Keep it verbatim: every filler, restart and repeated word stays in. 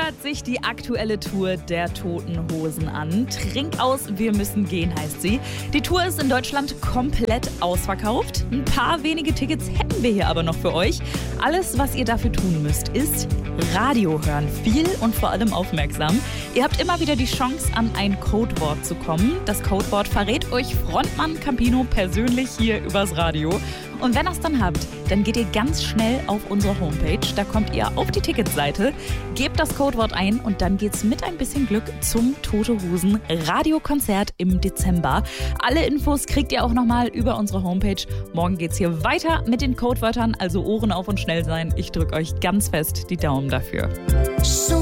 hört sich die aktuelle Tour der Toten Hosen an. Trink aus, wir müssen gehen, heißt sie. Die Tour ist in Deutschland komplett ausverkauft. Ein paar wenige Tickets hätten wir hier aber noch für euch. Alles, was ihr dafür tun müsst, ist Radio hören. Viel und vor allem aufmerksam. Ihr habt immer wieder die Chance, an ein Codewort zu kommen. Das Codewort verrät euch Frontmann Campino persönlich hier übers Radio. Und wenn ihr es dann habt, dann geht ihr ganz schnell auf unsere Homepage. Da kommt ihr auf die Ticketseite, gebt das Codewort ein und dann geht's mit ein bisschen Glück zum Tote Hosen Radiokonzert im Dezember. Alle Infos kriegt ihr auch nochmal über unsere Homepage. Morgen geht's hier weiter mit den Codewörtern, also Ohren auf und schnell sein. Ich drücke euch ganz fest die Daumen dafür.